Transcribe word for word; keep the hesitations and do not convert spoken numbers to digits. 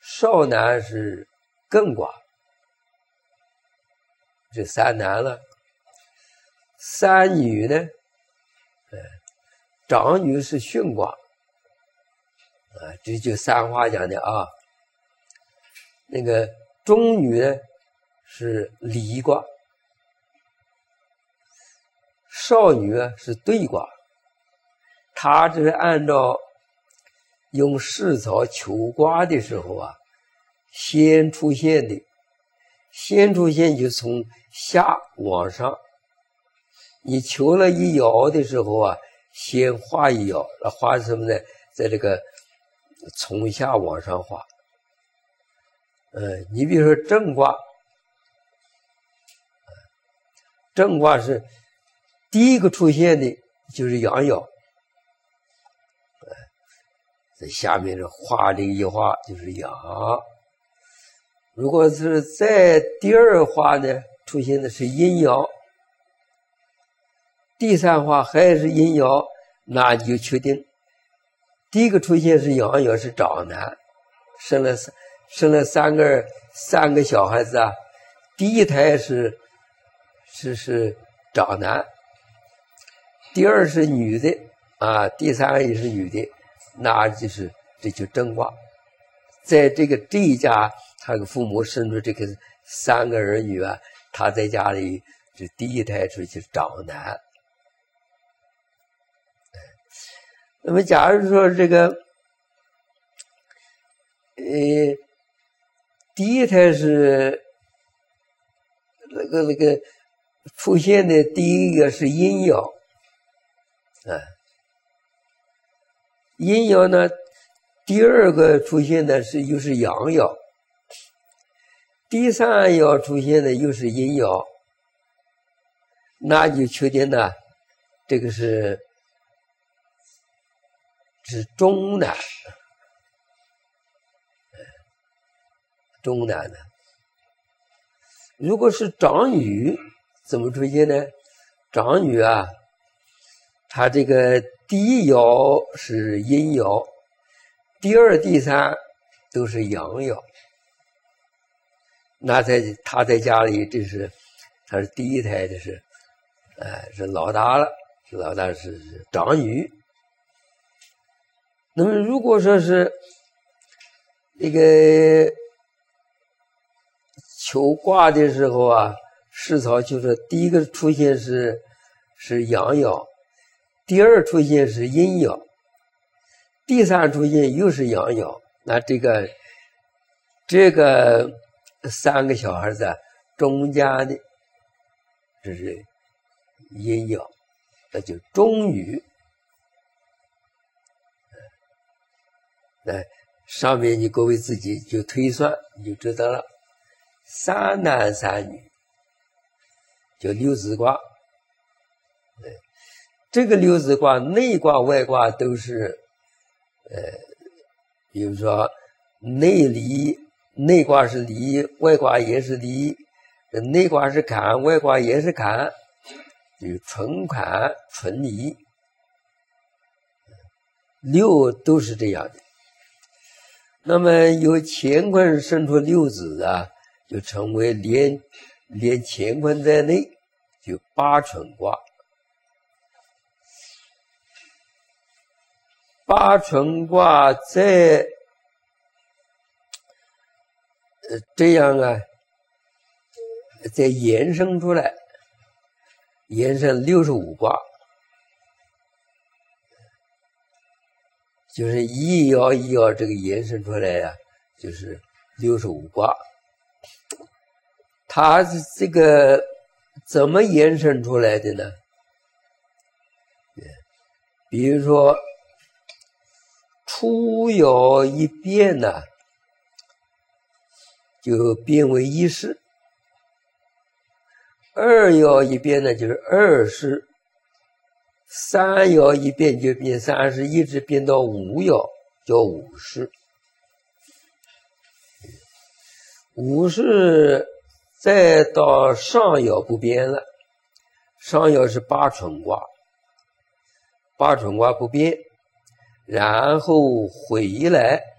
少男是艮卦，这三男了。三女呢，呃，长女是巽卦，啊，这就三花讲的啊。那个中女呢是离卦，少女啊是兑卦。他这是按照用世草求卦的时候啊，先出现的，先出现就从下往上。你求了一爻的时候啊，先画一爻，画什么呢？在这个从下往上画。嗯，你比如说正卦，正卦是第一个出现的就是阳爻，在下面这画这一画就是阳。如果是在第二画呢，出现的是阴爻，第三画还是阴爻，那你就确定第一个出现是阳爻，是长男，生了生了三个三个小孩子啊，第一胎是是是长男，第二是女的啊，第三个也是女的，那就是这就正卦。在这个这一家，他的父母生出这个三个儿女啊，他在家里这第一胎出去长男。那么假如说这个呃第一胎是那个那个出现的第一个是阴爻啊，阴爻呢，第二个出现的是又是阳爻，第三爻出现的又是阴爻，那就确定呢，这个是是中男，中男的。如果是长女怎么出现呢？长女啊，它这个第一爻是阴爻，第二第三都是阳爻，那在他在家里这是他是第一胎，这是呃是老大了，老大是长女。那么如果说是那个求卦的时候啊，世草就说第一个出现是是阳爻，第二出现是阴爻，第三出现又是阳爻，那这个这个三个小孩子啊，中间的这是阴爻，那就中女。那上面你各位自己就推算，你就知道了。三男三女，就六子卦。这个六子卦内卦外卦都是，呃，比如说内离，内卦是离，外卦也是离，内卦是坎，外卦也是坎，就是纯坎纯离，六都是这样的。那么由乾坤生出六子啊，就成为连连乾坤在内，就八纯卦。八纯卦在呃这样啊，再延伸出来，延伸六十五卦，就是一爻一爻这个延伸出来呀、啊，就是六十五卦。它这个怎么延伸出来的呢？比如说初爻一变呢，就变为一世；二爻一变呢，就是二世；三爻一变就变三世，一直变到五爻叫五世。五世再到上爻不变了，上爻是八纯卦，八纯卦不变，然后回来